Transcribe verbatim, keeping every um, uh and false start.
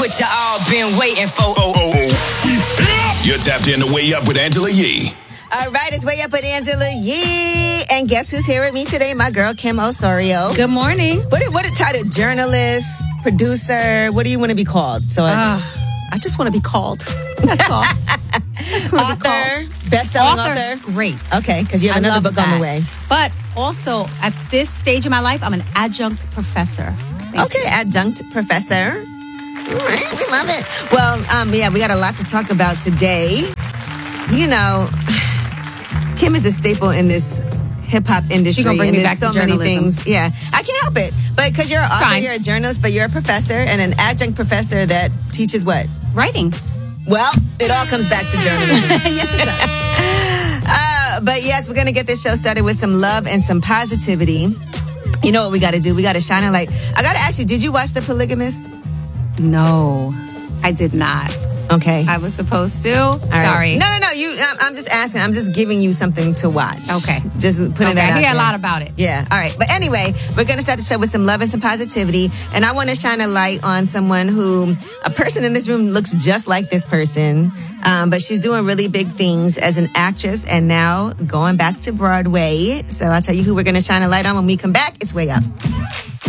what you all been waiting for. Oh, oh, oh. You're tapped in to Way Up with Angela Yee. All right, it's Way Up with Angela Yee. And guess who's here with me today? My girl, Kim Osorio. Good morning. What what a title? Journalist, producer. What do you want to be called? So, uh, I just want to be called. That's all. Just want to be author, best-selling Author's author. Great. Okay, because you have I another book that. on the way. But also, at this stage of my life, I'm an adjunct professor. Thank okay, you. adjunct professor. All right, we love it. Well, um, yeah, we got a lot to talk about today. You know, Kim is a staple in this hip-hop industry. She gonna bring and me there's back so to many journalism. things. Yeah, I can't help it. But because you're an author, Fine. you're a journalist, but you're a professor and an adjunct professor that teaches what? Writing. Well, it all comes back to journalism. Yes, it does. uh, but yes, we're going to get this show started with some love and some positivity. You know what we got to do? We got to shine a light. I got to ask you, did you watch The Polygamist? No, I did not. Okay. I was supposed to. All right. Sorry. No, no, no. You. I'm, I'm just asking. I'm just giving you something to watch. Okay. Just putting Okay, that out I hear there. a lot about it. Yeah. All right. But anyway, we're going to start the show with some love and some positivity. And I want to shine a light on someone who, a person in this room looks just like this person. Um, but she's doing really big things as an actress and now going back to Broadway. So I'll tell you who we're going to shine a light on when we come back. It's Way Up.